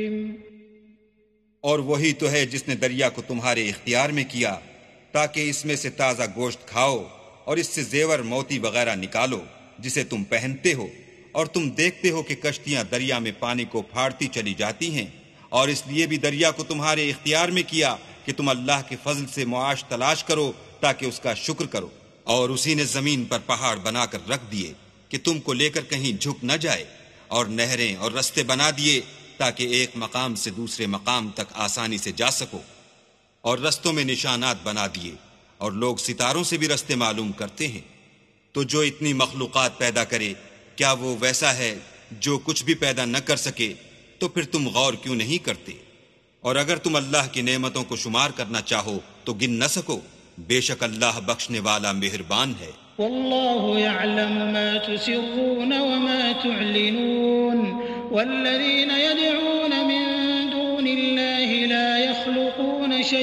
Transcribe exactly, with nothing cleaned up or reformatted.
اور وہی تو ہے جس نے دریا کو تمہارے اختیار میں کیا تاکہ اس میں سے تازہ گوشت کھاؤ اور اس سے زیور موتی وغیرہ نکالو جسے تم پہنتے ہو، اور تم دیکھتے ہو کہ کشتیاں دریا میں پانی کو پھاڑتی چلی جاتی ہیں، اور اس لیے بھی دریا کو تمہارے اختیار میں کیا کہ تم اللہ کے فضل سے معاش تلاش کرو تاکہ اس کا شکر کرو، اور اسی نے زمین پر پہاڑ بنا کر رکھ دیے کہ تم کو لے کر کہیں جھک نہ جائے، اور نہریں اور رستے بنا دیے تاکہ ایک مقام سے دوسرے مقام تک آسانی سے جا سکو، اور رستوں میں نشانات بنا دیے، اور لوگ ستاروں سے بھی رستے معلوم کرتے ہیں۔ تو جو اتنی مخلوقات پیدا کرے، کیا وہ ویسا ہے جو کچھ بھی پیدا نہ کر سکے؟ تو پھر تم غور کیوں نہیں کرتے؟ اور اگر تم اللہ کی نعمتوں کو شمار کرنا چاہو تو گن نہ سکو، بے شک اللہ بخشنے والا مہربان ہے۔ والله يعلم ما تسرون وما تعلنون والذين يدعون من دون الله لا يخلقون شيئا